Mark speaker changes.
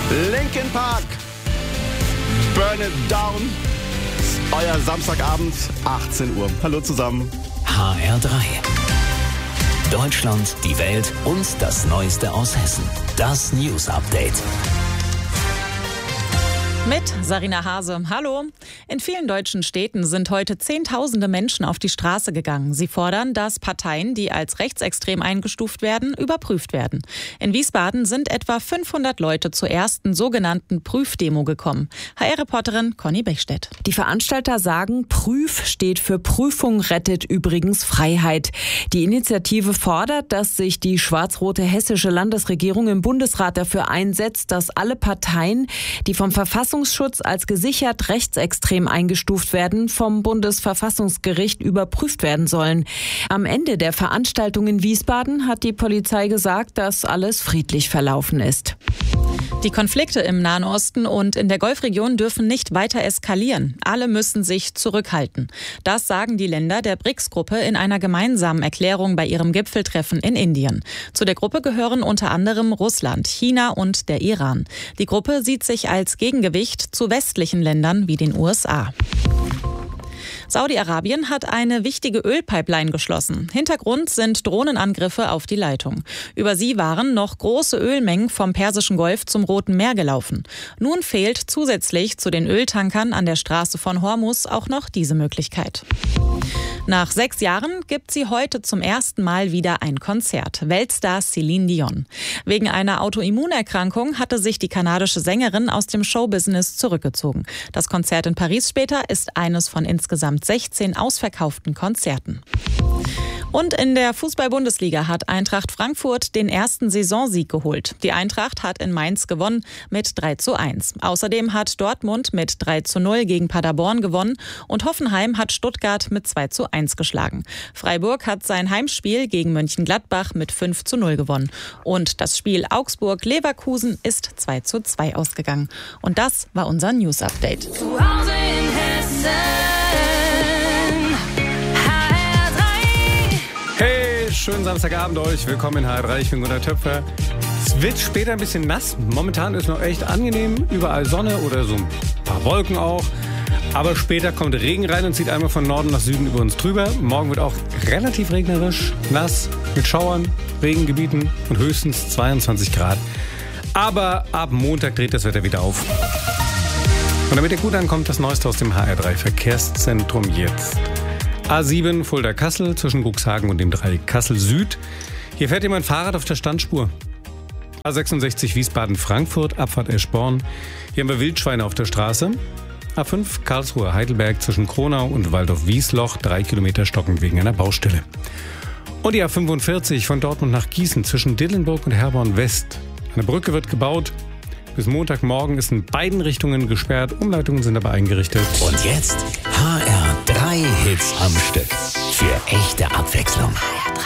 Speaker 1: Linkin Park, Burn It Down. Euer Samstagabend, 18 Uhr. Hallo zusammen.
Speaker 2: HR3. Deutschland, die Welt und das Neueste aus Hessen. Das News Update.
Speaker 3: Mit Sarina Hase. Hallo. In vielen deutschen Städten sind heute Zehntausende Menschen auf die Straße gegangen. Sie fordern, dass Parteien, die als rechtsextrem eingestuft werden, überprüft werden. In Wiesbaden sind etwa 500 Leute zur ersten sogenannten Prüfdemo gekommen. HR-Reporterin Conny Bechstedt.
Speaker 4: Die Veranstalter sagen, Prüf steht für Prüfung rettet übrigens Freiheit. Die Initiative fordert, dass sich die schwarz-rote hessische Landesregierung im Bundesrat dafür einsetzt, dass alle Parteien, die vom Verfassungsschutz als gesichert rechtsextrem eingestuft werden, vom Bundesverfassungsgericht überprüft werden sollen. Am Ende der Veranstaltung in Wiesbaden hat die Polizei gesagt, dass alles friedlich verlaufen ist.
Speaker 3: Die Konflikte im Nahen Osten und in der Golfregion dürfen nicht weiter eskalieren. Alle müssen sich zurückhalten. Das sagen die Länder der BRICS-Gruppe in einer gemeinsamen Erklärung bei ihrem Gipfeltreffen in Indien. Zu der Gruppe gehören unter anderem Russland, China und der Iran. Die Gruppe sieht sich als Gegengewicht zu westlichen Ländern wie den USA. Saudi-Arabien hat eine wichtige Ölpipeline geschlossen. Hintergrund sind Drohnenangriffe auf die Leitung. Über sie waren noch große Ölmengen vom Persischen Golf zum Roten Meer gelaufen. Nun fehlt zusätzlich zu den Öltankern an der Straße von Hormuz auch noch diese Möglichkeit. Nach 6 Jahren gibt sie heute zum ersten Mal wieder ein Konzert. Weltstar Celine Dion. Wegen einer Autoimmunerkrankung hatte sich die kanadische Sängerin aus dem Showbusiness zurückgezogen. Das Konzert in Paris später ist eines von insgesamt 16 ausverkauften Konzerten. Und in der Fußball-Bundesliga hat Eintracht Frankfurt den ersten Saisonsieg geholt. Die Eintracht hat in Mainz gewonnen mit 3:1. Außerdem hat Dortmund mit 3:0 gegen Paderborn gewonnen und Hoffenheim hat Stuttgart mit 2:1 geschlagen. Freiburg hat sein Heimspiel gegen Mönchengladbach mit 5:0 gewonnen. Und das Spiel Augsburg-Leverkusen ist 2:2 ausgegangen. Und das war unser News-Update.
Speaker 5: Zu Hause in Hessen.
Speaker 6: Schönen Samstagabend euch. Willkommen in HR3. Ich bin Gunnar Töpfer. Es wird später ein bisschen nass. Momentan ist noch echt angenehm. Überall Sonne oder so ein paar Wolken auch. Aber später kommt Regen rein und zieht einmal von Norden nach Süden über uns drüber. Morgen wird auch relativ regnerisch, nass, mit Schauern, Regengebieten und höchstens 22 Grad. Aber ab Montag dreht das Wetter wieder auf. Und damit ihr gut ankommt, das Neueste aus dem HR3 Verkehrszentrum jetzt. A7 Fulda-Kassel zwischen Cuxhagen und dem Dreieck Kassel-Süd. Hier fährt jemand Fahrrad auf der Standspur. A66 Wiesbaden-Frankfurt, Abfahrt Eschborn. Hier haben wir Wildschweine auf der Straße. A5 Karlsruhe-Heidelberg zwischen Kronau und Waldorf-Wiesloch. 3 Kilometer stocken wegen einer Baustelle. Und die A45 von Dortmund nach Gießen zwischen Dillenburg und Herborn-West. Eine Brücke wird gebaut. Bis Montagmorgen ist in beiden Richtungen gesperrt. Umleitungen sind aber eingerichtet.
Speaker 2: Und jetzt HR3 Hits am Stück. Für echte Abwechslung.